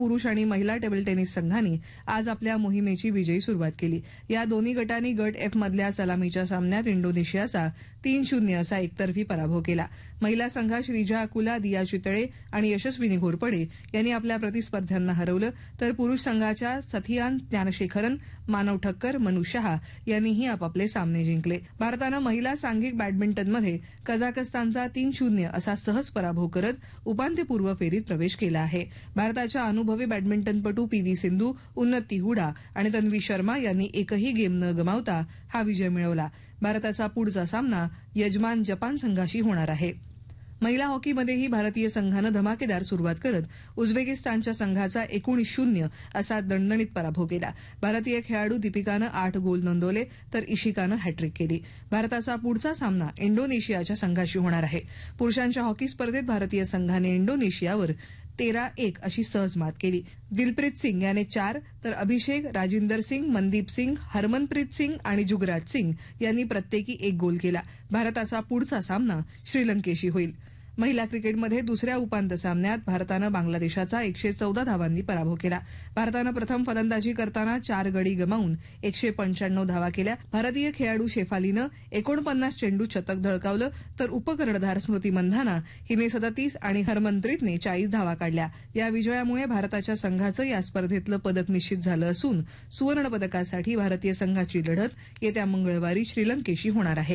पुरुष आणि महिला टेबल टेनिस संघांनी आज आपल्या मोहिमेची विजयी सुरुवात केली. या दोन्ही गटांनी गट एफ मधल्या सलामीच्या सामन्यात इंडोनेशियाचा 3-0 असा एकतर्फी पराभव केला. महिला संघात श्रीजा अकुला, दिया चितळे आणि यशस्विनी घोरपडे यांनी आपल्या प्रतिस्पर्ध्यांना हरवलं, तर पुरुष संघाच्या सथियान ज्ञानशेखरन, मानव ठक्कर, मनु शहा यांनीही आपापले सामने जिंकले. भारतानं महिला सांघिक बॅडमिंटनमध्ये कझाकस्तानचा 3-0 असा सहज पराभव करत उपांत्यपूर्व फेरीत प्रवेश केला आहे. भारताच्या अनुभवी बॅडमिंटनपटू पी.व्ही. सिंधू, उन्नती हुडा आणि तन्वी शर्मा यांनी एकही गेम न गमावता हा विजय मिळवला. भारताचा पुढचा सामना यजमान जपान संघाशी होणार आहे. महिला हॉकीमध्येही भारतीय संघानं धमाकेदार सुरुवात करत उझबेकिस्तानच्या संघाचा 19-0 असा दणदणीत पराभव केला. भारतीय खेळाडू दीपिकानं 8 गोल नोंदवले तर इशिकानं हॅट्रिक केली. भारताचा पुढचा सामना इंडोनेशियाच्या संघाशी होणार आहे. पुरुषांच्या हॉकी स्पर्धेत भारतीय संघाने इंडोनेशियावर 13-1 अशी सहज मात केली. दिलप्रीत सिंग याने 4 तर अभिषेक, राजिंदर सिंग, मनदीप सिंग, हरमनप्रीत सिंग आणि जुगराज सिंग यांनी प्रत्येकी 1 गोल केला. भारताचा पुढचा सामना श्रीलंकेशी होईल. महिला क्रिकेटमध्ये दुसऱ्या उपांत्य सामन्यात भारतानं बांगलादेशाचा 114 धावांनी पराभव केला. भारतानं प्रथम फलंदाजी करताना 4 गडी गमावून 195 धावा केल्या. भारतीय खेळाडू शेफालीनं 49 चेंडूत शतक झळकावलं, तर उपकर्णधार स्मृती मंधाना हिने 37 आणि हरमनप्रीतने 40 धावा काढल्या. या विजयामुळे भारताच्या संघाचं या स्पर्धेतलं पदक निश्चित झालं असून सुवर्णपदकासाठी भारतीय संघाची लढत येत्या मंगळवारी श्रीलंकेशी होणार आहे.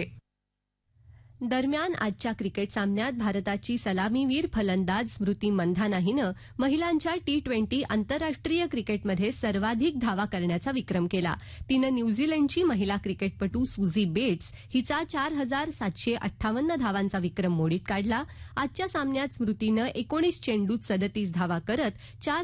दरम्यान आजच्या क्रिकेट सामन्यात भारताची सलामीवीर फलंदाज स्मृती मंधाना हिनं महिलांच्या T20 आंतरराष्ट्रीय क्रिकेटमध्ये सर्वाधिक धावा करण्याचा विक्रम केला. तिनं न्यूझीलंडची महिला क्रिकेटपटू सुझी बेट्स हिचा 4758 धावांचा विक्रम मोडीत काढला. आजच्या सामन्यात स्मृतीनं 19 चेंडूत 37 धावा करत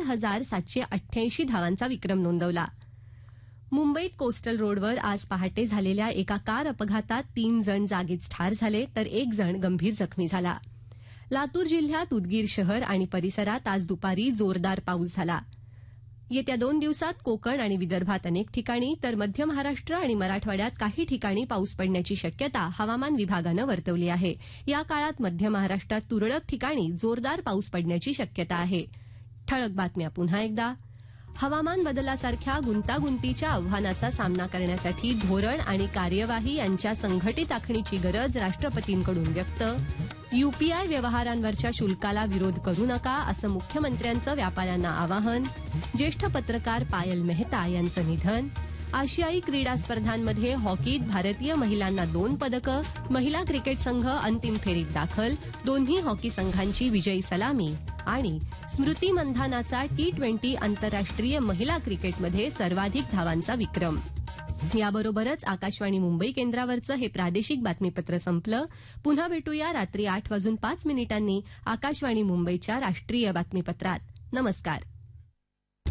4788 धावांचा विक्रम नोंदवला. मुंबईत कोस्टल रोडवर आज पहाटे झालेल्या एका कार अपघातात 3 जण जागीच ठार झाले, तर 1 जण गंभीर जखमी झाला. लातूर जिल्ह्यात उदगीर शहर आणि परिसरात आज दुपारी जोरदार पाऊस झाला. येत्या 2 दिवसात कोकण आणि विदर्भात अनेक ठिकाणी तर मध्य महाराष्ट्र आणि मराठवाड्यात काही ठिकाणी पाऊस पडण्याची शक्यता हवामान विभागानं वर्तवली आहे. या काळात मध्य महाराष्ट्रात तुरळक ठिकाणी जोरदार पाऊस पडण्याची शक्यता आहे. ठळक बातम्या पुन्हा एकदा. हवामान बदलासारख्या गुंतागुंतीच्या आव्हानाचा सामना करण्यासाठी धोरण आणि कार्यवाही यांच्या संघटित आखणीची गरज राष्ट्रपतींकडून व्यक्त. यूपीआय व्यवहारांवरच्या शुल्काला विरोध करू नका असं मुख्यमंत्र्यांचं व्यापाऱ्यांना आवाहन. ज्येष्ठ पत्रकार पायल मेहता यांचं निधन. आशियाई क्रीडा स्पर्धांमध्ये हॉकीत भारतीय महिलांना 2 पदकं. महिला क्रिकेट संघ अंतिम फेरीत दाखल. दोन्ही हॉकी संघांची विजयी सलामी. आणि स्मृती मंधानाचा T20 आंतरराष्ट्रीय महिला क्रिकेटमध्ये सर्वाधिक धावांचा विक्रम. याबरोबरच आकाशवाणी मुंबई केंद्रावरचं हे प्रादेशिक बातमीपत्र संपलं. पुन्हा भेटूया रात्री 8:05 आकाशवाणी मुंबईच्या राष्ट्रीय बातमीपत्रात. नमस्कार.